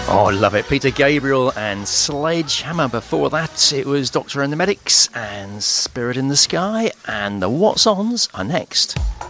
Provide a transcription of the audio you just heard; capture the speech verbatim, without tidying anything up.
Oh, I love it. Peter Gabriel and Sledgehammer. Before that, it was Doctor and the Medics and Spirit in the Sky. And the What's Ons are next.